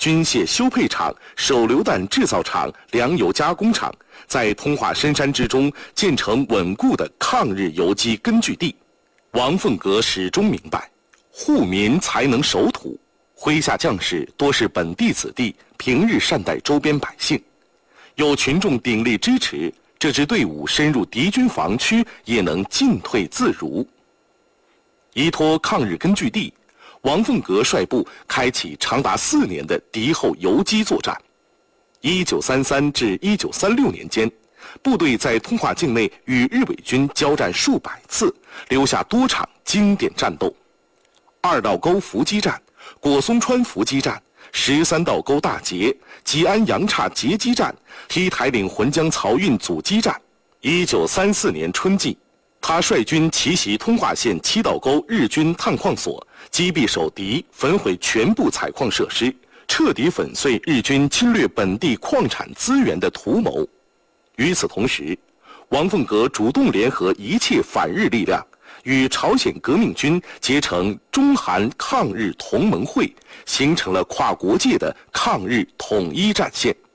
军械修配厂、手榴弹制造厂、粮油加工厂，在通化深山之中建成稳固的抗日游击根据地。王凤阁始终明白，护民才能守土，麾下将士多是本地子弟，平日善待周边百姓，有群众鼎力支持，这支队伍深入敌军防区也能进退自如。依托抗日根据地，王凤阁率部开启长达4年的敌后游击作战。1933至1936年间，部队在通化境内与日伪军交战数百次，留下多场经典战斗。二道沟伏击战、果松川伏击战、13道沟大捷、吉安杨岔截击战、梯台岭浑江漕运阻击战。1934年春季，他率军奇袭通化县7道沟日军探矿所，击毙守敌，焚毁全部采矿设施，彻底粉碎日军侵略本地矿产资源的图谋。与此同时，王凤阁主动联合一切反日力量，与朝鲜革命军结成中韩抗日同盟会，形成了跨国界的抗日统一战线。